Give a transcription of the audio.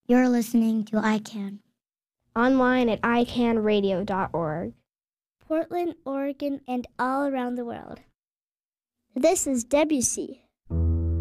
You're listening to ICANN. Online at icanradio.org. Portland, Oregon, and all around the world. This is Debussy